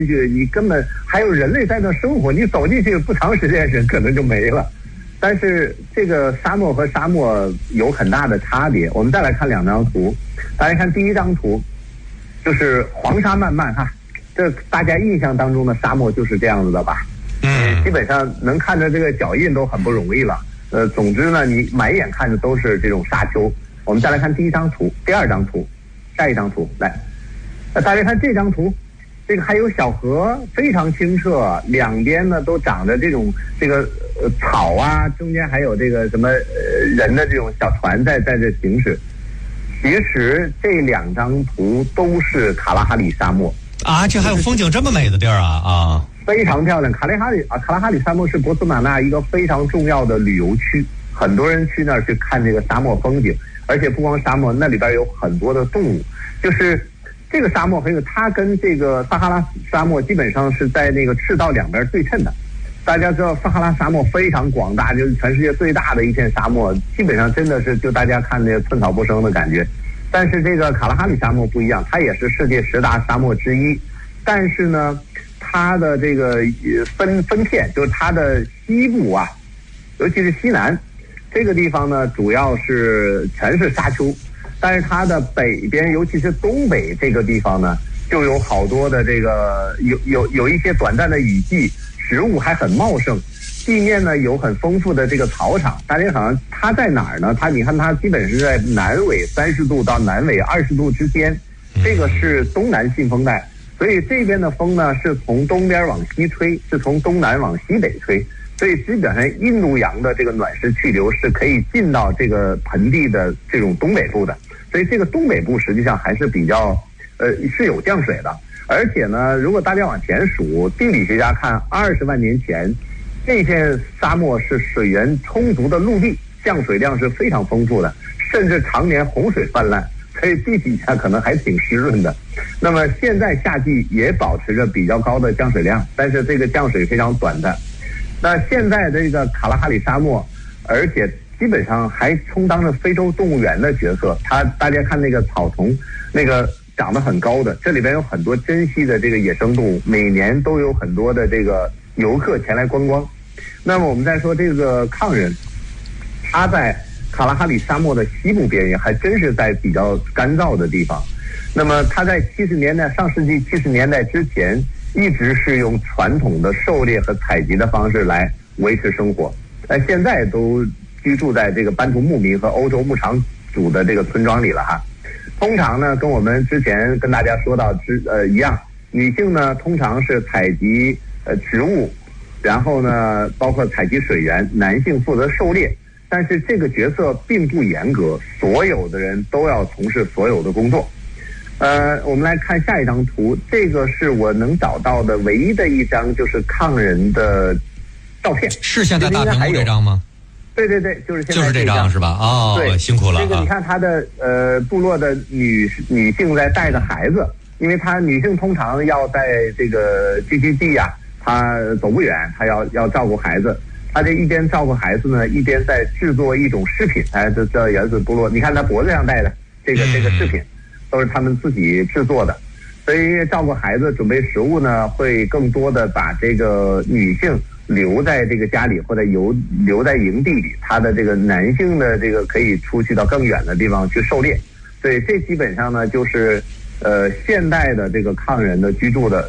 去，你根本还有人类在那生活，你走进去不长时间人可能就没了。但是这个沙漠和沙漠有很大的差别。我们再来看2张图，大家看第一张图，就是黄沙漫漫哈，这大家印象当中的沙漠就是这样子的吧？基本上能看着这个脚印都很不容易了。总之呢，你满眼看着都是这种沙丘。我们再来看第一张图，第二张图，下一张图来。大家看这张图，这个还有小河，非常清澈，两边呢都长着这种草啊，中间还有这个什么人的这种小船在这行驶。其实这2张图都是卡拉哈里沙漠啊，这还有风景这么美的地儿啊！ 非常漂亮。卡拉哈里沙漠是博茨瓦纳一个非常重要的旅游区，很多人去那儿去看这个沙漠风景，而且不光沙漠，那里边有很多的动物。就是这个沙漠它跟这个撒哈拉沙漠基本上是在那个赤道两边对称的。大家知道撒哈拉沙漠非常广大，就是全世界最大的一片沙漠，基本上真的是就大家看那个寸草不生的感觉。但是这个卡拉哈里沙漠不一样，它也是世界10大沙漠之一，但是呢，它的这个分片就是它的西部啊，尤其是西南这个地方呢，主要是全是沙丘，但是它的北边，尤其是东北这个地方呢，就有好多的这个有一些短暂的雨季。植物还很茂盛，地面呢有很丰富的这个草场。大家好像它在哪儿呢？你看它基本是在南纬30度到南纬20度之间，这个是东南信风带，所以这边的风呢是从东边往西吹，是从东南往西北吹，所以基本上印度洋的这个暖湿气流是可以进到这个盆地的这种东北部的，所以这个东北部实际上还是比较是有降水的。而且呢，如果大家往前数，地理学家看20万年前，这片沙漠是水源充足的陆地，降水量是非常丰富的，甚至常年洪水泛滥，所以地底下可能还挺湿润的。那么现在夏季也保持着比较高的降水量，但是这个降水非常短暂。那现在这个卡拉哈里沙漠，而且基本上还充当着非洲动物园的角色。大家看那个草丛，那个长得很高的，这里边有很多珍稀的这个野生动物，每年都有很多的这个游客前来观光。那么我们再说这个抗人，他在卡拉哈里沙漠的西部边缘，还真是在比较干燥的地方。那么他在上世纪70年代之前，一直是用传统的狩猎和采集的方式来维持生活，现在都居住在这个班图牧民和欧洲牧场主的这个村庄里了哈。通常呢，跟我们之前跟大家说到一样，女性呢通常是采集植物，然后呢包括采集水源，男性负责狩猎。但是这个角色并不严格，所有的人都要从事所有的工作。我们来看下一张图，这个是我能找到的唯一的一张就是抗人的照片。 是现在大屏幕这张吗？ 对，就是现在这张是吧？哦，对，辛苦了。 这个你看他的部落的女性在带着孩子，因为女性通常要在这个聚居地啊，她走不远，她要照顾孩子。她这一边照顾孩子呢，一边在制作一种饰品。这原始部落，你看她脖子上戴的这个饰品，都是他们自己制作的。所以照顾孩子、准备食物呢，会更多的把这个女性留在这个家里，或者留在营地里，他的这个男性的这个可以出去到更远的地方去狩猎。所以这基本上呢就是现代的这个抗人的居住的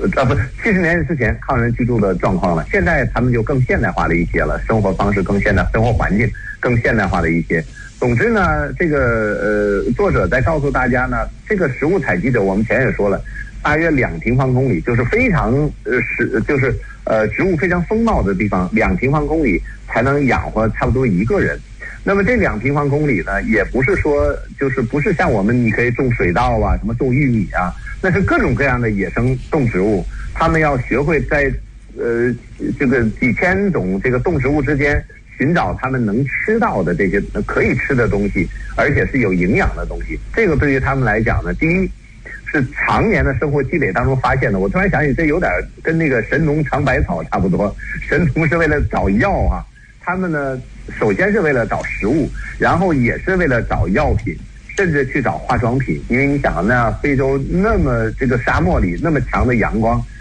70年之前抗人居住的状况了。现在他们就更现代化了一些了，生活方式更现代，生活环境更现代化了一些。总之呢，这个作者在告诉大家呢，这个食物采集者我们前也说了，大约2平方公里，就是非常植物非常丰茂的地方，2平方公里才能养活差不多1个人。那么这2平方公里呢，也不是说不是像我们你可以种水稻啊，什么种玉米啊，那是各种各样的野生动植物，他们要学会在这个几千种这个动植物之间寻找他们能吃到的这些可以吃的东西，而且是有营养的东西。这个对于他们来讲呢，第一是常年的生活积累当中发现的。我突然想起，这有点跟那个神农尝百草差不多。神农是为了找药啊，他们呢首先是为了找食物，然后也是为了找药品，甚至去找化妆品。因为你想那非洲那么这个沙漠里那么强的阳光，